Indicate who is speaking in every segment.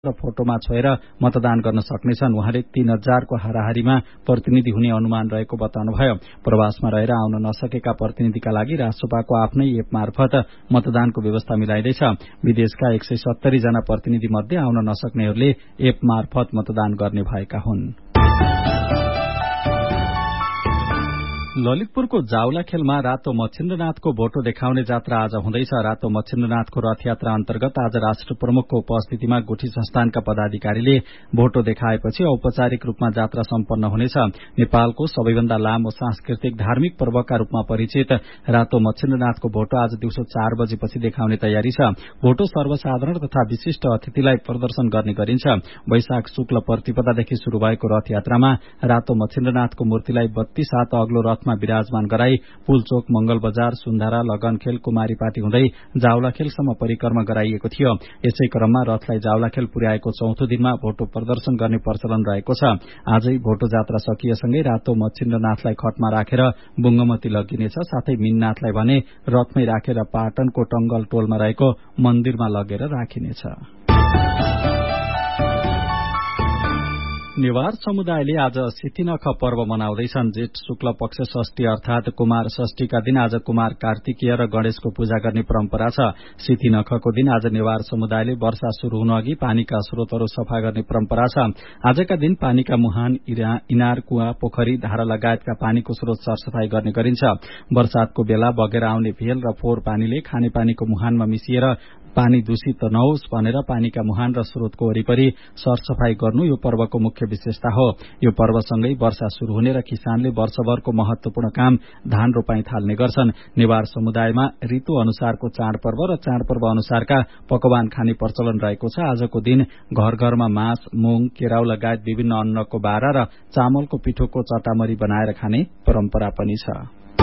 Speaker 1: र फोटोमा छोएर मतदान गर्न सक्नेछन्। उहाँले 3000 को हाराहारीमा प्रतिनिधि हुने अनुमान रहेको बताउनुभयो। प्रवासमा रहेर आउन नसकेका प्रतिनिधिका लागि राष्ट्रपाको आफ्नै एप मार्फत मतदानको व्यवस्था मिलाइदैछ। विदेशका 170 जना प्रतिनिधि मध्ये आउन नसक्नेहरूले एप मार्फत मतदान गर्ने भएका हुन्। ललितपुरको जावलाखेलमा रातो मच्छिन्द्रनाथको भोटो देखाउने जात्रा आज हुँदैछ। रातो मच्छिन्द्रनाथको रथयात्रा अन्तर्गत आज राष्ट्र प्रमुखको उपस्थितिमा गुठी संस्थानका पदाधिकारीले भोटो देखाएपछि औपचारिक रूपमा जात्रा सम्पन्न हुनेछ। नेपालको सबैभन्दा लामो सांस्कृतिक धार्मिक पर्वका रूपमा परिचित रातो मच्छिन्द्रनाथको भोटो आज दिउँसो 4 बजेपछि देखाउने तयारी छ। भोटो सर्वसाधारण तथा विशिष्ट अतिथिलाई प्रदर्शन गर्ने गरिन्छ। वैशाख शुक्ल प्रतिपदादेखि शुरू भएको रथयात्रामा रातो मच्छिन्द्रनाथको मूर्तिलाई 32 हात अग्लो रथमा विराजमान गराई पुलचोक, मंगल बजार, सुन्धारा, लगनखेल, कुमारीपाटी हुँदै जावलाखेलसम्म परिक्रमा गराइएको थियो। यसै क्रममा रथलाई जावलाखेल पुर्याएको चौथो दिनमा भोटो प्रदर्शन गर्ने प्रचलन रहेको छ। आजै भोटो जात्रा सकिएसँगै रातो मच्छिन्द्रनाथलाई खटमा राखेर बुङ्गमती लगिनेछ। साथै मीननाथलाई भने रथमै राखेर पाटनको टंगल टोलमा रहेको मन्दिरमा लगेर राखिनेछ। नेवार समुदायले आज सिथिनख पर्व मनाउँदैछन्। जेठ शुक्ल पक्ष षष्ठी अर्थात कुमार षष्ठीका दिन आज कुमार कार्तिकीय र गणेशको पूजा गर्ने परम्परा छ। सिथिनखको दिन आज नेवार समुदायले वर्षा शुरू हुन अघि पानीका स्रोतहरू सफा गर्ने परम्परा छ। आजका दिन पानीका मुहान, इनार, कुवा, पोखरी, धारा लगायतका पानीको स्रोत सरसफाई गर्ने गरिन्छ। वर्षातको बेला बगेर आउने भेल र फोहोर पानीले खानेपानीको मुहानमा मिसिएर पानी दूषित नहोस् भनेर पानीका मुहान र स्रोतको वरिपरि सरसफाई गर्नु यो पर्वको मुख्य विशेषता हो। यो पर्वसँगै वर्षा शुरू हुने र किसानले वर्षभरको महत्वपूर्ण काम धान रोपाई थाल्ने गर्छन्। नेवार समुदायमा ऋतु अनुसारको चाडपर्व र चाडपर्व अनुसारका पकवान खाने प्रचलन रहेको छ। आजको दिन घर घरमा मास, मूंग, केराउ लगायत विभिन्न अन्नको बारा र चामलको पिठोको चटामरी बनाएर खाने परम्परा पनि छ।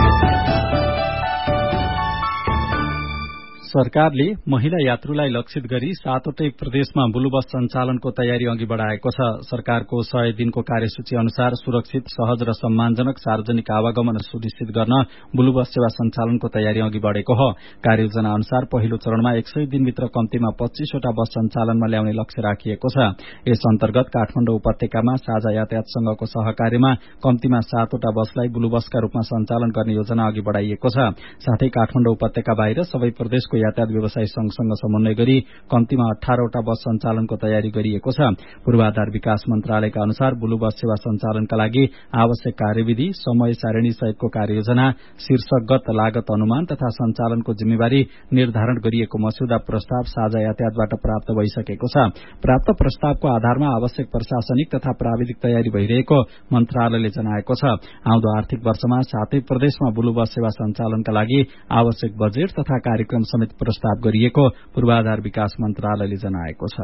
Speaker 1: सरकारले महिला यात्रुलाई लक्षित गरी 7वटै प्रदेशमा ब्लू बस सञ्चालनको तयारी अघि बढ़ाएको छ। सरकारको 100 दिनको कार्यसूची अनुसार सुरक्षित, सहज र सम्मानजनक सार्वजनिक आवागमन सुनिश्चित गर्न ब्लू बस सेवा सञ्चालनको तयारी अघि बढ़ेको हो। कार्ययोजना अनुसार पहिलो चरणमा 100 दिनभित्र कम्तीमा 25 वटा बस सञ्चालनमा ल्याउने लक्ष्य राखिएको छ। यस अन्तर्गत काठमाडौँ उपत्यकामा साझा यातायात संघको सहकार्यमा कम्तीमा 7 वटा बसलाई ब्लू बसका रूपमा सञ्चालन गर्ने योजना अघि बढ़ाइएको छ। साथै काठमाडौँ उपत्यका बाहिर सबै प्रदेशको यातायात व्यवसाय संघसँग समन्वय गरी कम्तीमा 18 वटा बस सञ्चालनको तयारी गरिएको छ। पूर्वाधार विकास मन्त्रालयका अनुसार ब्लू बस सेवा सञ्चालनका लागि आवश्यक कार्यविधि, समय सारणी सहितको कार्ययोजना, शीर्षकगत लागत अनुमान तथा सञ्चालनको जिम्मेवारी निर्धारण गरिएको मस्यौदा प्रस्ताव साझा यातायातबाट प्राप्त भइसकेको छ। प्राप्त प्रस्तावको आधारमा आवश्यक प्रशासनिक तथा प्राविधिक तयारी भइरहेको मन्त्रालयले जनाएको छ। आउँदो आर्थिक वर्षमा 7 प्रदेशमा ब्लू बस सेवा सञ्चालनका लागि आवश्यक बजेट तथा कार्यक्रम समेत प्रस्ताव गरिएको पूर्वाधार विकास मन्त्रालयले जनाएको छ।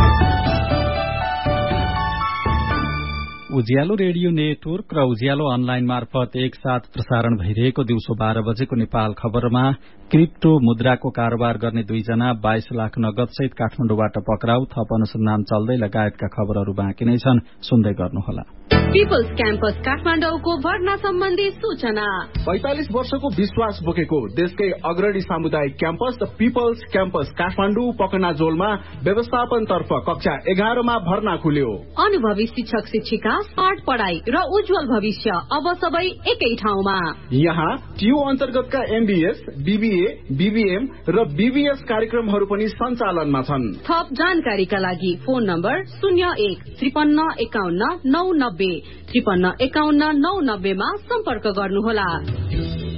Speaker 1: उज्यालो रेडियो नेटवर्क र उज्यालो अनलाइन मार्फत एकसाथ प्रसारण भइरहेको दिउँसो 12 बजेको नेपाल खबरमा क्रिप्टो मुद्राको कारोबार गर्ने 2 जना 22 लाख नगद सहित काठमाडौँबाट पक्राउ, थप अनुसन्धान चल्दै लगायतका खबरहरू बाँकी नै छन्। सुन्दै गर्नुहोला।
Speaker 2: पीपल्स क्याम्पस काठमाडौँको भर्ना सम्बन्धी सूचना।
Speaker 3: 45 वर्षको विश्वास बोकेको देशकै अग्रणी सामुदायिक क्याम्पस पीपल्स क्याम्पस काठमाडौँ पकनाजोलमा व्यवस्थापन तर्फ कक्षा 11 मा भर्ना खुल्यो।
Speaker 2: अनुभवी शिक्षक शिक्षिका, स्मार्ट पढाइ र उज्जवल भविष्य अब सबै एकै ठाउँमा। यहाँ
Speaker 3: टियु अन्तर्गतका एमबीएस, बीबीए, बीबीएम र बीबीएस कार्यक्रमहरू पनि सञ्चालनमा छन्।
Speaker 2: थप जानकारीका लागि फोन नम्बर 01 53 51 990 53 51 990 मा सम्पर्क गर्नुहोला।